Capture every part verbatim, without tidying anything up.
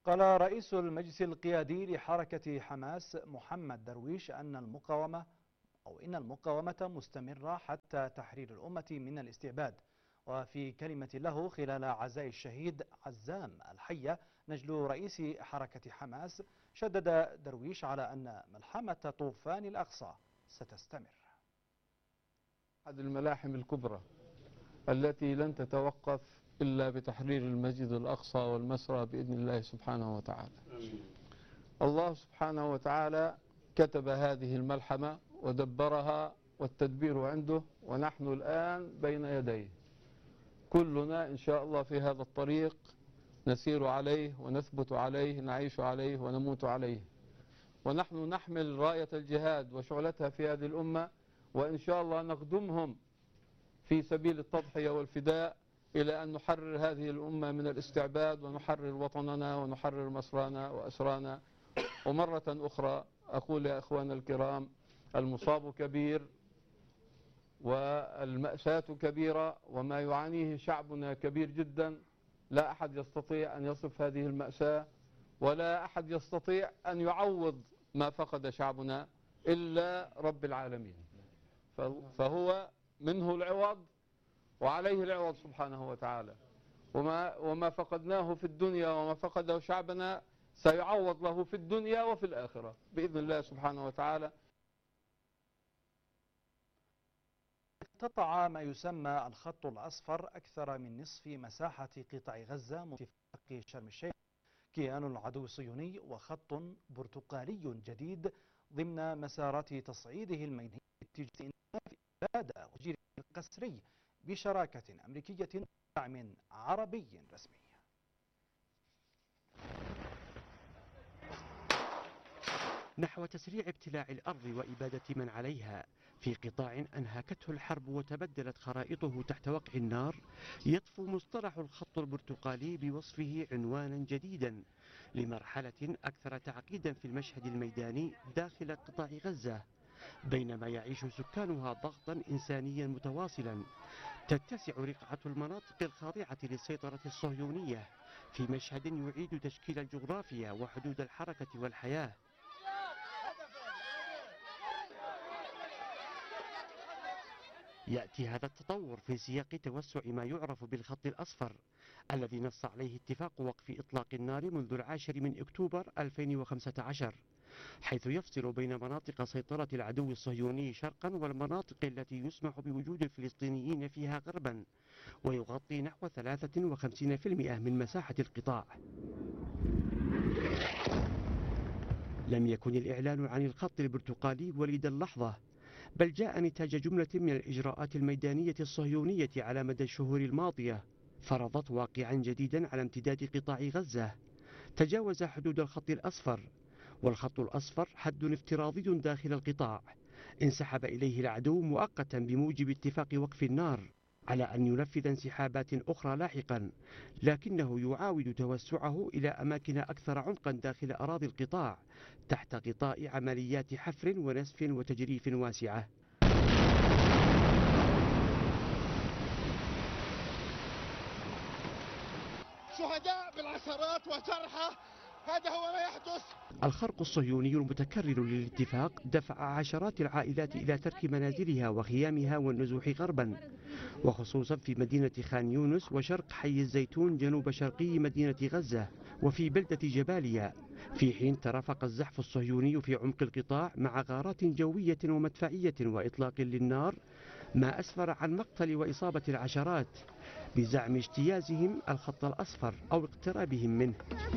قال رئيس المجلس القيادي لحركة حماس محمد درويش أن المقاومة أو إن المقاومة مستمرة حتى تحرير الأمة من الاستعباد. وفي كلمة له خلال عزاء الشهيد عزام الحية نجل رئيس حركة حماس، شدد درويش على أن ملحمة طوفان الأقصى ستستمر. أحد الملاحم الكبرى التي لن تتوقف إلا بتحرير المسجد الأقصى والمسرى بإذن الله سبحانه وتعالى. الله سبحانه وتعالى كتب هذه الملحمة ودبرها، والتدبير عنده، ونحن الآن بين يديه. كلنا إن شاء الله في هذا الطريق نسير عليه ونثبت عليه، نعيش عليه ونموت عليه، ونحن نحمل راية الجهاد وشعلتها في هذه الأمة، وإن شاء الله نخدمهم في سبيل التضحية والفداء إلى أن نحرر هذه الأمة من الاستعباد ونحرر وطننا ونحرر مسرانا وأسرانا. ومرة أخرى أقول يا إخوان الكرام، المصاب كبير والمأساة كبيرة وما يعانيه شعبنا كبير جدا. لا أحد يستطيع أن يصف هذه المأساة، ولا أحد يستطيع أن يعوض ما فقد شعبنا إلا رب العالمين. فهو منه العوض وعليه العوض سبحانه وتعالى، وما, وما فقدناه في الدنيا وما فقده شعبنا سيعوض له في الدنيا وفي الآخرة بإذن الله سبحانه وتعالى. اقتطع ما يسمى الخط الأصفر أكثر من نصف مساحة قطاع غزة من اتفاق شرم الشيخ كيان العدو الصهيوني، وخط برتقالي جديد ضمن مسارات تصعيده الميداني باتجاه إنهاء إبادة وتهجير القسري بشراكة أمريكية ودعم عربي رسمي. نحو تسريع ابتلاع الأرض وإبادة من عليها في قطاع أنهكته الحرب وتبدلت خرائطه تحت وقع النار، يطفو مصطلح الخط البرتقالي بوصفه عنوانا جديدا لمرحلة أكثر تعقيدا في المشهد الميداني داخل قطاع غزة، بينما يعيش سكانها ضغطا إنسانيا متواصلا. تتسع رقعة المناطق الخاضعة للسيطرة الصهيونية في مشهد يعيد تشكيل الجغرافيا وحدود الحركة والحياة. يأتي هذا التطور في سياق توسع ما يعرف بالخط الأصفر الذي نص عليه اتفاق وقف إطلاق النار منذ العاشر من أكتوبر ألفين وخمسة عشر، حيث يفصل بين مناطق سيطرة العدو الصهيوني شرقا والمناطق التي يسمح بوجود الفلسطينيين فيها غربا، ويغطي نحو ثلاثة وخمسين بالمئة من مساحة القطاع. لم يكن الإعلان عن الخط البرتقالي وليد اللحظة، بل جاء نتاج جملة من الإجراءات الميدانية الصهيونية على مدى الشهور الماضية، فرضت واقعا جديدا على امتداد قطاع غزة تجاوز حدود الخط الأصفر. والخط الأصفر حد افتراضي داخل القطاع انسحب إليه العدو مؤقتا بموجب اتفاق وقف النار، على أن ينفذ انسحابات أخرى لاحقا، لكنه يعاود توسعه إلى أماكن أكثر عمقا داخل أراضي القطاع تحت غطاء عمليات حفر ونسف وتجريف واسعة. شهداء بالعشرات وجرحى، هذا هو ما يحدث. الخرق الصهيوني المتكرر للاتفاق دفع عشرات العائلات إلى ترك منازلها وخيامها والنزوح غربا، وخصوصا في مدينة خان يونس وشرق حي الزيتون جنوب شرقي مدينة غزة وفي بلدة جباليا، في حين ترافق الزحف الصهيوني في عمق القطاع مع غارات جوية ومدفعية وإطلاق للنار، ما أسفر عن مقتل وإصابة العشرات بزعم اجتيازهم الخط الأصفر أو اقترابهم منه.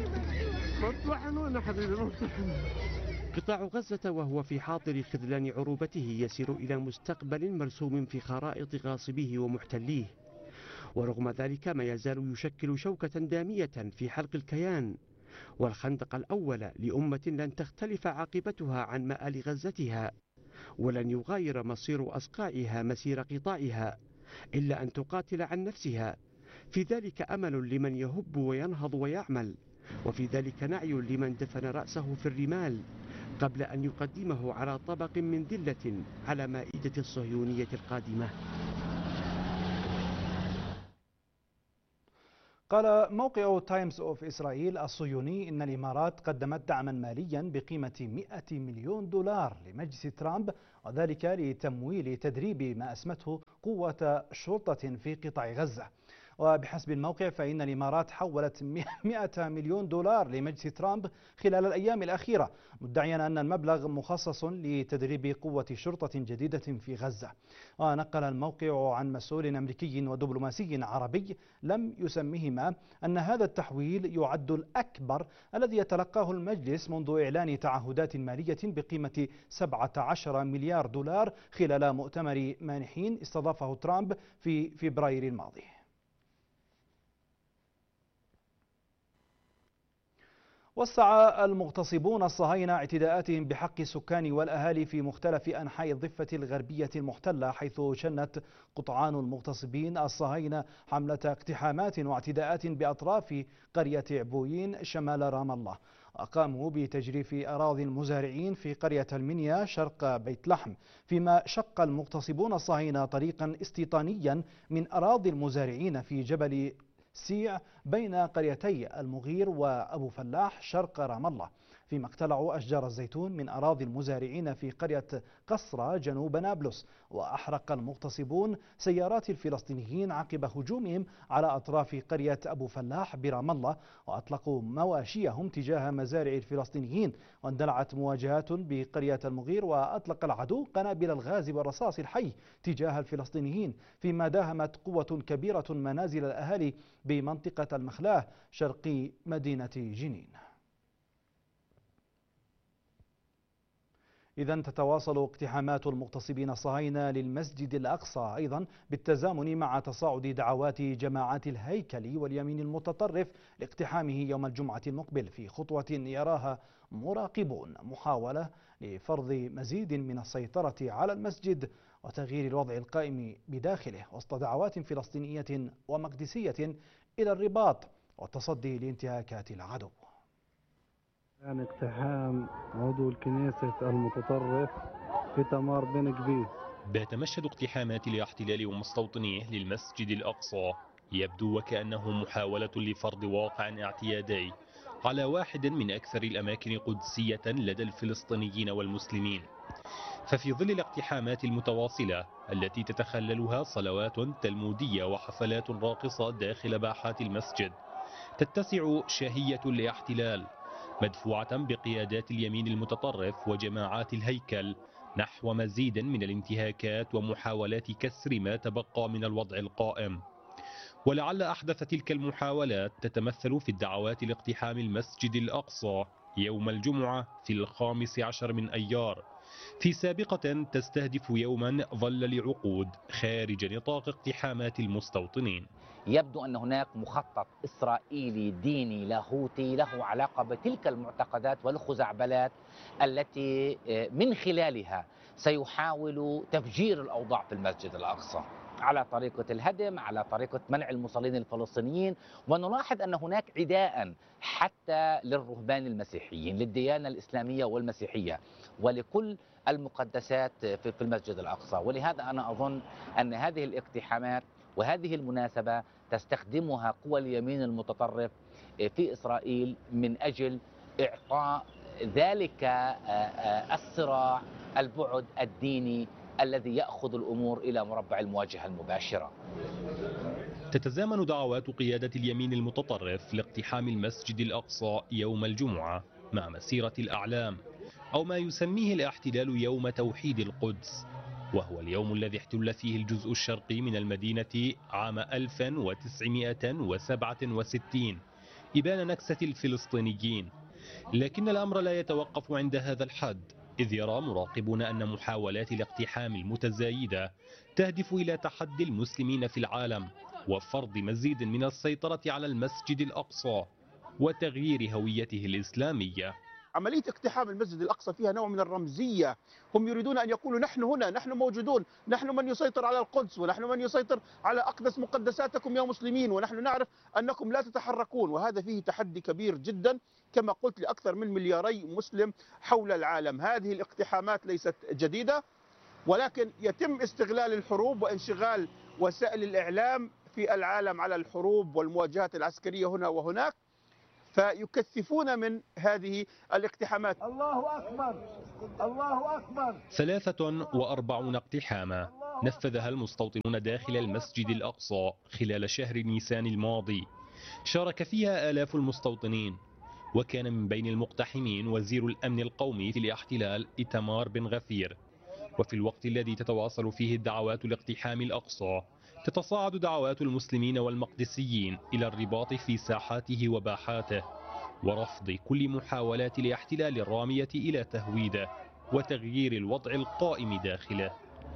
قطاع غزة وهو في حاضر خذلان عروبته يسير إلى مستقبل مرسوم في خرائط غاصبيه ومحتليه، ورغم ذلك ما يزال يشكل شوكة دامية في حلق الكيان والخندق الأول لأمة لن تختلف عاقبتها عن مآل غزتها، ولن يغاير مصير أصقاعها مسير قطاعها إلا أن تقاتل عن نفسها. في ذلك أمل لمن يهب وينهض ويعمل، وفي ذلك نعي لمن دفن رأسه في الرمال قبل أن يقدمه على طبق من ذلة على مائدة الصهيونية القادمة. قال موقع تايمز أوف إسرائيل الصهيوني إن الإمارات قدمت دعما ماليا بقيمة مئة مليون دولار لمجلس ترامب، وذلك لتمويل تدريب ما أسمته قوة شرطة في قطاع غزة. وبحسب الموقع فإن الإمارات حولت مئة مليون دولار لمجلس ترامب خلال الأيام الأخيرة، مدعيا أن المبلغ مخصص لتدريب قوة شرطة جديدة في غزة. ونقل الموقع عن مسؤول أمريكي ودبلوماسي عربي لم يسمهما أن هذا التحويل يعد الأكبر الذي يتلقاه المجلس منذ إعلان تعهدات مالية بقيمة سبعة عشر مليار دولار خلال مؤتمر مانحين استضافه ترامب في فبراير الماضي. وسع المغتصبون الصهاينة اعتداءاتهم بحق السكان والأهالي في مختلف أنحاء الضفة الغربية المحتلة، حيث شنت قطعان المغتصبين الصهاينة حملة اقتحامات واعتداءات بأطراف قرية عبويين شمال رام الله. أقاموا بتجريف أراضي المزارعين في قرية المنيا شرق بيت لحم، فيما شق المغتصبون الصهاينة طريقا استيطانيا من أراضي المزارعين في جبل سيع بين قريتي المغير وأبو فلاح شرق رام الله، فيما اقتلعوا أشجار الزيتون من أراضي المزارعين في قرية قصرة جنوب نابلس. وأحرق المغتصبون سيارات الفلسطينيين عقب هجومهم على أطراف قرية أبو فلاح برام الله، وأطلقوا مواشيهم تجاه مزارع الفلسطينيين. واندلعت مواجهات بقرية المغير، وأطلق العدو قنابل الغاز والرصاص الحي تجاه الفلسطينيين، فيما داهمت قوة كبيرة منازل الأهالي بمنطقة المخلاه شرقي مدينة جنين. إذن تتواصل اقتحامات المغتصبين الصهاينة للمسجد الأقصى أيضا بالتزامن مع تصاعد دعوات جماعات الهيكل واليمين المتطرف لاقتحامه يوم الجمعة المقبل، في خطوة يراها مراقبون محاولة لفرض مزيد من السيطرة على المسجد وتغيير الوضع القائم بداخله وسط دعوات فلسطينية ومقدسية إلى الرباط والتصدي لانتهاكات العدو. كان اقتحام عضو الكنيسة المتطرف في تمار بن كبير. بات مشهد اقتحامات الاحتلال ومستوطنيه للمسجد الأقصى يبدو وكأنه محاولة لفرض واقع اعتيادي على واحد من أكثر الأماكن قدسية لدى الفلسطينيين والمسلمين. ففي ظل الاقتحامات المتواصلة التي تتخللها صلوات تلمودية وحفلات راقصة داخل باحات المسجد، تتسع شهية الاحتلال مدفوعة بقيادات اليمين المتطرف وجماعات الهيكل نحو مزيد من الانتهاكات ومحاولات كسر ما تبقى من الوضع القائم. ولعل أحدث تلك المحاولات تتمثل في الدعوات لاقتحام المسجد الأقصى يوم الجمعة في الخامس عشر من أيار، في سابقة تستهدف يوما ظل لعقود خارج نطاق اقتحامات المستوطنين. يبدو أن هناك مخطط إسرائيلي ديني لاهوتي له علاقة بتلك المعتقدات والخزعبلات التي من خلالها سيحاول تفجير الأوضاع في المسجد الأقصى على طريقة الهدم، على طريقة منع المصلين الفلسطينيين. ونلاحظ أن هناك عداء حتى للرهبان المسيحيين، للديانة الإسلامية والمسيحية ولكل المقدسات في المسجد الأقصى. ولهذا أنا أظن أن هذه الاقتحامات وهذه المناسبة تستخدمها قوى اليمين المتطرف في إسرائيل من أجل إعطاء ذلك الصراع البعد الديني الذي يأخذ الأمور إلى مربع المواجهة المباشرة. تتزامن دعوات قيادة اليمين المتطرف لاقتحام المسجد الأقصى يوم الجمعة مع مسيرة الأعلام، أو ما يسميه الاحتلال يوم توحيد القدس، وهو اليوم الذي احتل فيه الجزء الشرقي من المدينة عام ألف وتسعمئة وسبعة وستين إبان نكسة الفلسطينيين. لكن الأمر لا يتوقف عند هذا الحد، إذ يرى مراقبون أن محاولات الاقتحام المتزايدة تهدف إلى تحدي المسلمين في العالم وفرض مزيد من السيطرة على المسجد الأقصى وتغيير هويته الإسلامية. عملية اقتحام المسجد الأقصى فيها نوع من الرمزية، هم يريدون أن يقولوا نحن هنا، نحن موجودون، نحن من يسيطر على القدس، ونحن من يسيطر على أقدس مقدساتكم يا مسلمين، ونحن نعرف أنكم لا تتحركون. وهذا فيه تحدي كبير جدا كما قلت لأكثر من ملياري مسلم حول العالم. هذه الاقتحامات ليست جديدة، ولكن يتم استغلال الحروب وانشغال وسائل الإعلام في العالم على الحروب والمواجهات العسكرية هنا وهناك، فيكثفون من هذه الاقتحامات. الله أكبر الله أكبر. ثلاثة وأربعون اقتحاما نفذها المستوطنون داخل المسجد الأقصى خلال شهر نيسان الماضي، شارك فيها آلاف المستوطنين، وكان من بين المقتحمين وزير الأمن القومي في الاحتلال إيتمار بن غفير. وفي الوقت الذي تتواصل فيه الدعوات لاقتحام الأقصى، تتصاعد دعوات المسلمين والمقدسيين إلى الرباط في ساحاته وباحاته ورفض كل محاولات الاحتلال الرامية إلى تهويده وتغيير الوضع القائم داخله.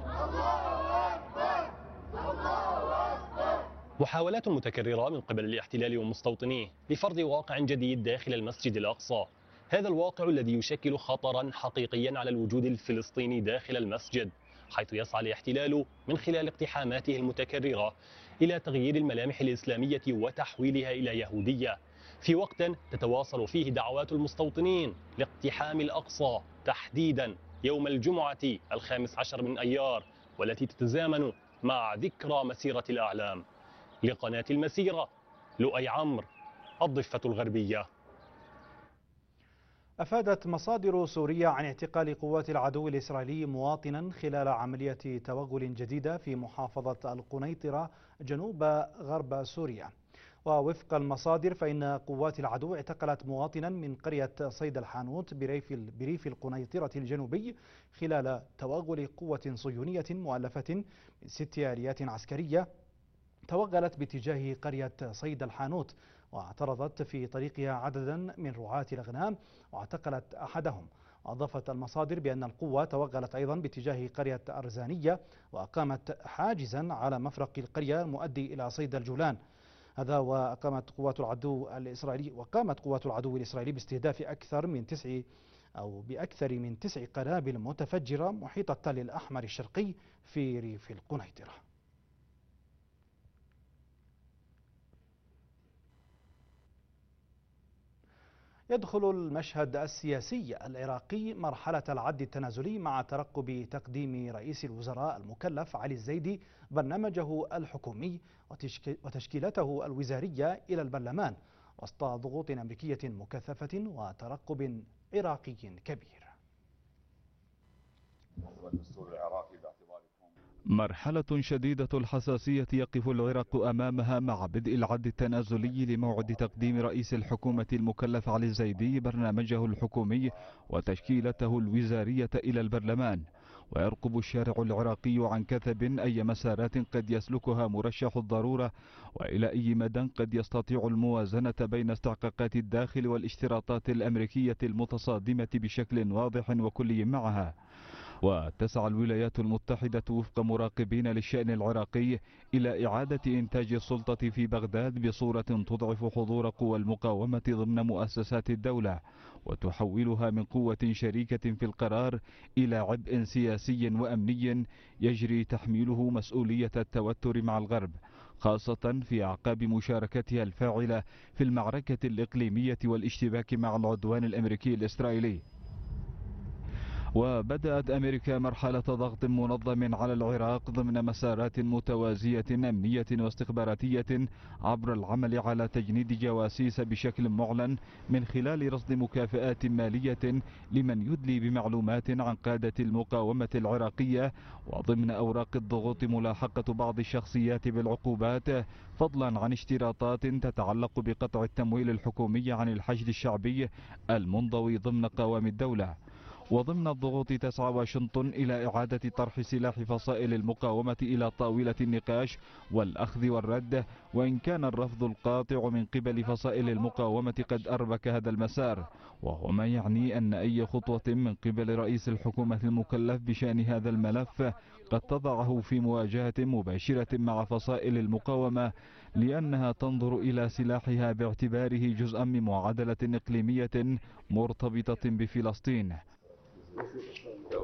محاولات متكررة من قبل الاحتلال ومستوطنيه لفرض واقع جديد داخل المسجد الأقصى، هذا الواقع الذي يشكل خطرا حقيقيا على الوجود الفلسطيني داخل المسجد، حيث يسعى الاحتلال من خلال اقتحاماته المتكررة إلى تغيير الملامح الإسلامية وتحويلها إلى يهودية، في وقت تتواصل فيه دعوات المستوطنين لاقتحام الأقصى تحديدا يوم الجمعة الخامس عشر من أيار، والتي تتزامن مع ذكرى مسيرة الأعلام. لقناة المسيرة، لؤي عمرو، الضفة الغربية. أفادت مصادر سورية عن اعتقال قوات العدو الإسرائيلي مواطنا خلال عملية توغل جديدة في محافظة القنيطرة جنوب غرب سوريا. ووفق المصادر فإن قوات العدو اعتقلت مواطنا من قرية صيد الحانوت بريف بريف القنيطرة الجنوبي خلال توغل قوة صهيونية مؤلفة من ست آليات عسكرية توغلت باتجاه قرية صيد الحانوت، واعترضت في طريقها عددا من رعاة الأغنام واعتقلت أحدهم. وأضافت المصادر بأن القوة توغلت أيضا باتجاه قرية أرزانية وأقامت حاجزا على مفرق القرية المؤدي إلى صيد الجولان. هذا وقامت قوات العدو الإسرائيلي وقامت قوات العدو الإسرائيلي باستهداف أكثر من تسع أو بأكثر من تسع قنابل متفجرة محيط التل الأحمر الشرقي في ريف القنيطرة. يدخل المشهد السياسي العراقي مرحلة العد التنازلي مع ترقب تقديم رئيس الوزراء المكلف علي الزيدي برنامجه الحكومي وتشكيلته الوزارية إلى البرلمان وسط ضغوط أمريكية مكثفة وترقب عراقي كبير. مرحلة شديدة الحساسية يقف العراق أمامها مع بدء العد التنازلي لموعد تقديم رئيس الحكومة المكلف علي الزيدي برنامجه الحكومي وتشكيلته الوزارية إلى البرلمان. ويرقب الشارع العراقي عن كثب أي مسارات قد يسلكها مرشح الضرورة وإلى أي مدى قد يستطيع الموازنة بين استحقاقات الداخل والاشتراطات الأمريكية المتصادمة بشكل واضح وكلي معها. وتسعى الولايات المتحدة وفق مراقبين للشأن العراقي إلى إعادة إنتاج السلطة في بغداد بصورة تضعف حضور قوى المقاومة ضمن مؤسسات الدولة وتحولها من قوة شريكة في القرار إلى عبء سياسي وأمني يجري تحميله مسؤولية التوتر مع الغرب، خاصة في أعقاب مشاركتها الفاعلة في المعركة الإقليمية والاشتباك مع العدوان الأمريكي الإسرائيلي. وبدأت أمريكا مرحلة ضغط منظم على العراق ضمن مسارات متوازية أمنية واستخباراتية عبر العمل على تجنيد جواسيس بشكل معلن من خلال رصد مكافآت مالية لمن يدلي بمعلومات عن قادة المقاومة العراقية، وضمن أوراق الضغوط ملاحقة بعض الشخصيات بالعقوبات فضلا عن اشتراطات تتعلق بقطع التمويل الحكومي عن الحشد الشعبي المنضوي ضمن قوام الدولة. وضمن الضغوط تسعى واشنطن إلى إعادة طرح سلاح فصائل المقاومة إلى طاولة النقاش والأخذ والرد، وإن كان الرفض القاطع من قبل فصائل المقاومة قد أربك هذا المسار، وهو ما يعني أن أي خطوة من قبل رئيس الحكومة المكلف بشأن هذا الملف قد تضعه في مواجهة مباشرة مع فصائل المقاومة، لأنها تنظر إلى سلاحها باعتباره جزءا من معادلة إقليمية مرتبطة بفلسطين.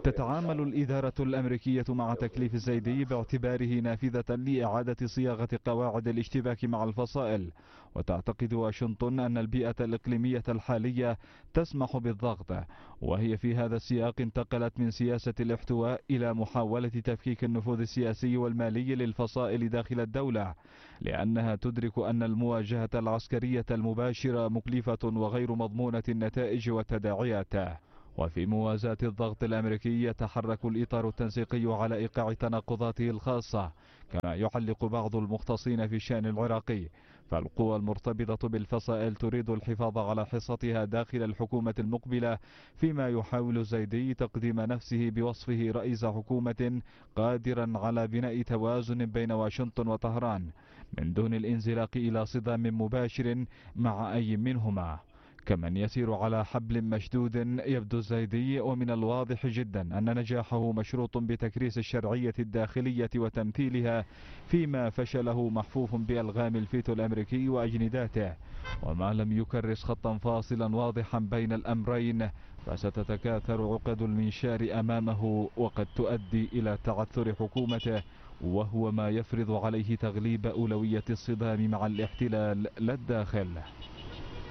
تتعامل الإدارة الأمريكية مع تكليف الزيدي باعتباره نافذة لإعادة صياغة قواعد الاشتباك مع الفصائل، وتعتقد واشنطن أن البيئة الإقليمية الحالية تسمح بالضغط، وهي في هذا السياق انتقلت من سياسة الاحتواء إلى محاولة تفكيك النفوذ السياسي والمالي للفصائل داخل الدولة، لأنها تدرك أن المواجهة العسكرية المباشرة مكلفة وغير مضمونة النتائج والتداعيات. وفي موازاة الضغط الأمريكي يتحرك الإطار التنسيقي على إيقاع تناقضاته الخاصة، كما يعلق بعض المختصين في الشأن العراقي، فالقوى المرتبطة بالفصائل تريد الحفاظ على حصتها داخل الحكومة المقبلة، فيما يحاول الزيدي تقديم نفسه بوصفه رئيس حكومة قادرا على بناء توازن بين واشنطن وطهران من دون الانزلاق إلى صدام مباشر مع أي منهما. كمن يسير على حبل مشدود يبدو الزيدي، ومن الواضح جدا أن نجاحه مشروط بتكريس الشرعية الداخلية وتمثيلها، فيما فشله محفوف بألغام الفيتو الأمريكي وأجنداته. وما لم يكرس خطا فاصلا واضحا بين الأمرين فستتكاثر عقد المنشار أمامه، وقد تؤدي إلى تعثر حكومته، وهو ما يفرض عليه تغليب أولوية الصدام مع الاحتلال لا الداخل.